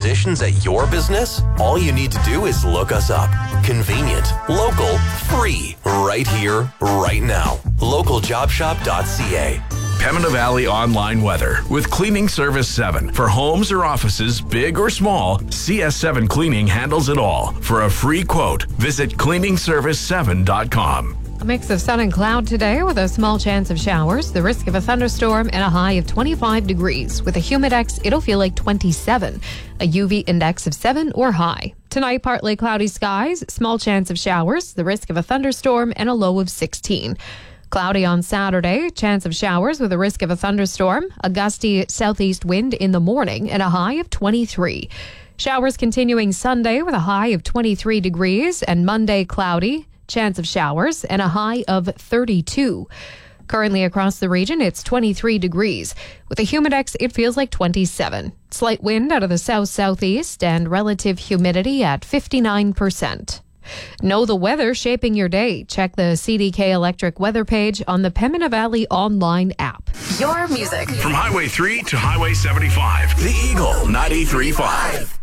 positions at your business? All you need to do is look us up. Convenient, local, free, right here, right now. Localjobshop.ca. Pembina Valley Online Weather with Cleaning Service 7. For homes or offices, big or small, CS7 Cleaning handles it all. For a free quote, visit cleaningservice7.com. A mix of sun and cloud today with a small chance of showers. The risk of a thunderstorm and a high of 25 degrees. With a humidex, it'll feel like 27. A UV index of 7 or high. Tonight, partly cloudy skies, small chance of showers. The risk of a thunderstorm and a low of 16. Cloudy on Saturday, chance of showers with a risk of a thunderstorm, a gusty southeast wind in the morning, and a high of 23. Showers continuing Sunday with a high of 23 degrees, and Monday cloudy, chance of showers, and a high of 32. Currently across the region, it's 23 degrees. With a humidex, it feels like 27. Slight wind out of the south-southeast and relative humidity at 59%. Know the weather shaping your day. Check the CDK Electric weather page on the Pembina Valley online app. Your music. From Highway 3 to Highway 75, The Eagle 93.5.